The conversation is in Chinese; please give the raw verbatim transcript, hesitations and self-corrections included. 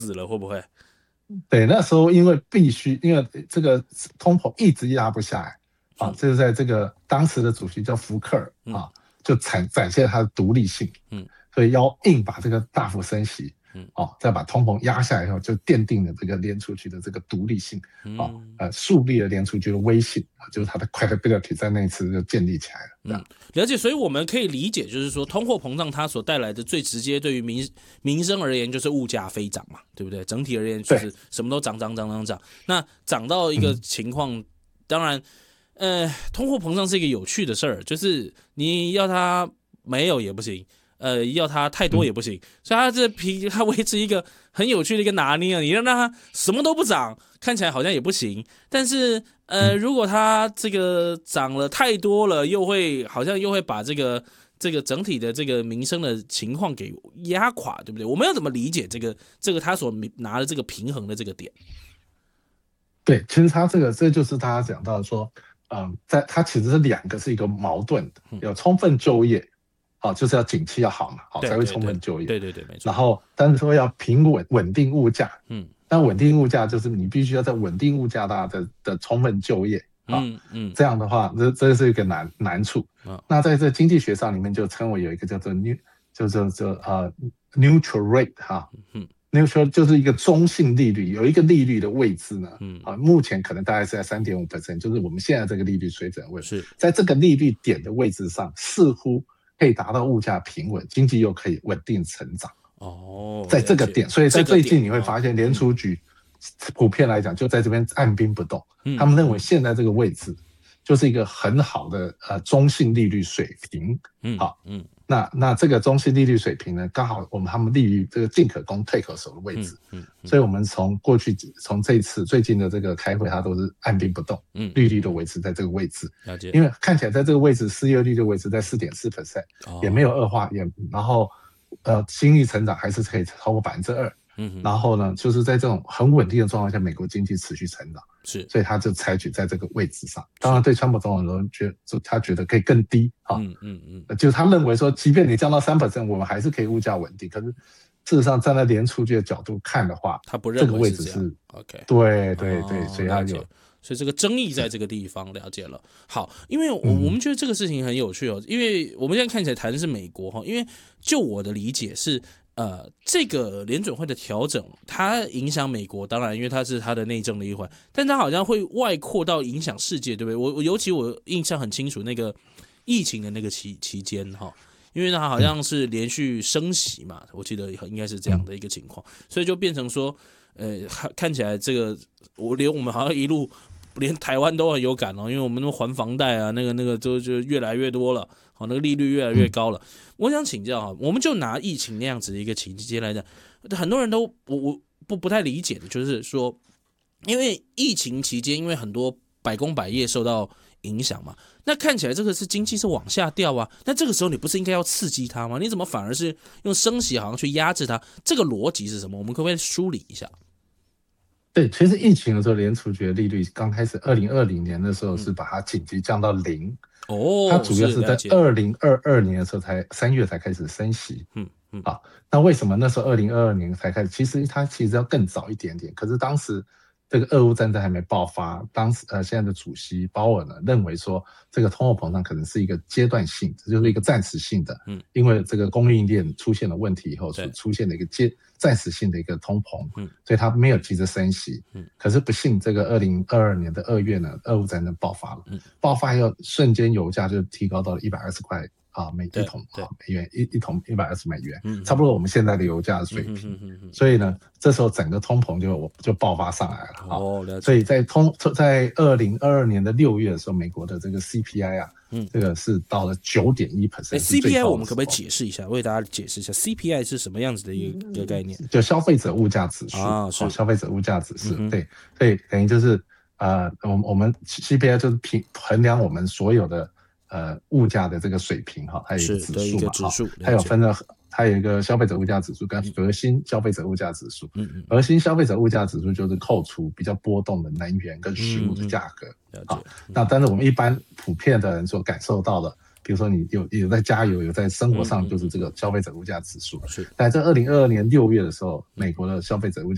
死了，会不会？ 对，那时候因为必须，因为这个通膨一直压不下来啊，就是在这个当时的主席叫福克尔啊，就展展现他的独立性，嗯，所以要硬把这个大幅升息，嗯，哦，再把通膨压下来以后，就奠定了这个联储局的这个独立性，哦，呃，树立了联储局的威信，就是它的 credibility 在那一次就建立起来了。 嗯，了解，所以我们可以理解，就是说通货膨胀它所带来的最直接对于民民生而言就是物价飞涨嘛，对不对？整体而言就是什么都涨涨涨涨涨，那涨到一个情况，嗯、当然，呃，通货膨胀是一个有趣的事儿，就是你要它没有也不行。呃，要它太多也不行，嗯、所以它这平它维持一个很有趣的一个拿捏，你让它什么都不涨，看起来好像也不行，但是呃，如果它这个涨了太多了，又会好像又会把这个这个整体的这个民生的情况给压垮，对不对？我们要怎么理解这个这个他所拿的这个平衡的这个点？ 对，其实他这个这就是他讲到说，嗯，在他其实是两个是一个矛盾的，有充分就业。哦，就是要景气要好嘛，好才会充分就业。 对对对，没错。 然后，但是说要平稳稳定物价，嗯，但稳定物价就是你必须要在稳定物价大的的充分就业，嗯嗯，这样的话，这这是一个难难处。嗯，那在这经济学上里面就称为有一个叫做 new， 就叫做呃 neutral rate 哈，嗯 ，neutral 就是一个中性利率，有一个利率的位置呢，嗯，啊，目前可能大概是在 百分之三点五， 就是我们现在这个利率水准位置，是在这个利率点的位置上，似乎可以达到物价平稳，经济又可以稳定成长。哦，在这个点，所以在最近你会发现联储局普遍来讲就在这边按兵不动，嗯、他们认为现在这个位置就是一个很好的呃中性利率水平。嗯，好，嗯，那那这个中性利率水平呢，刚好我们他们利于这个进可攻退可守的位置。嗯，嗯嗯所以我们从过去从这一次最近的这个开会，它都是按兵不动，嗯，利率都维持在这个位置。了解，因为看起来在这个位置，失业率就维持在 百分之四点四， 也没有恶化，也然后呃经济成长还是可以超过百分之二。嗯，然后呢，就是在这种很稳定的状况下，美国经济持续成长，是，所以他就采取在这个位置上。当然，对川普总统说，觉得他觉得可以更低啊，嗯嗯嗯，就是他认为说，即便你降到 百分之三， 我们还是可以物价稳定。可是事实上，站在联储局的角度看的话， 他不认为这个位置是 OK， 对对对，所以他有。 所以这个争议在这个地方了解了。好，因为我我们觉得这个事情很有趣哦，因为我们现在看起来谈的是美国哈，因为就我的理解是，呃，这个联准会的调整，它影响美国，当然因为它是它的内政的一环，但它好像会外扩到影响世界，对不对？我我尤其我印象很清楚那个疫情的那个期期间哈。因为它好像是连续升息嘛，我记得应该是这样的一个情况，所以就变成说，呃，看起来这个我连我们好像一路连台湾都很有感哦，因为我们那还房贷啊，那个那个就就越来越多了，好，那个利率越来越高了。我想请教哈，我们就拿疫情那样子的一个情节来讲，很多人都我我不不太理解的，就是说，因为疫情期间，因为很多百工百业受到影响嘛，那看起来这个是经济是往下掉啊，那这个时候你不是应该要刺激它吗？你怎么反而是用升息好像去压制它？这个逻辑是什么？我们可不可以梳理一下？ 对，其实疫情的时候，联储局的利率刚开始二零二零年的时候是把它紧急降到零。哦，它主要是在二零二二年的时候才三月才开始升息。嗯嗯，好，那为什么那时候二零二二年才开始？其实它其实要更早一点点，可是当时这个俄乌战争还没爆发，当时呃现在的主席鲍尔呢认为说，这个通货膨胀可能是一个阶段性，这就是一个暂时性的，嗯，因为这个供应链出现了问题以后，出出现了一个阶暂时性的一个通膨，嗯，所以他没有急着升息，嗯，可是不幸这个二零二二年的二月呢，俄乌战争爆发了，嗯，爆发以后瞬间油价就提高到了一百二十块。啊，每一桶啊美元一一桶一百二十美元，嗯，差不多我们现在的油价的水平，嗯嗯嗯嗯、所以呢，这时候整个通膨就就爆发上来了，哦，了解。所以在通在二零二二年的六月的时候，美国的这个 C P I 啊，嗯，这个是到了九点一 percent。C P I 我们可不可以解释一下，为大家解释一下 C P I 是什么样子的一个、嗯、一个概念？ 就消费者物价指数啊，是、哦、消费者物价指数，嗯、对，所以等于就是呃，我我们 C P I 就是平衡量我们所有的。呃，物价的这个水平哈，它有一个指数嘛，哈，它有分了，它有一个消费者物价指数跟核心消费者物价指数。嗯嗯，核心消费者物价指数就是扣除比较波动的能源跟食物的价格。嗯嗯、啊，那但是我们一般普遍的人所感受到的，比如说你有有在加油，有在生活上，就是这个消费者物价指数。是，在这二零二二年六月的时候，美国的消费者物价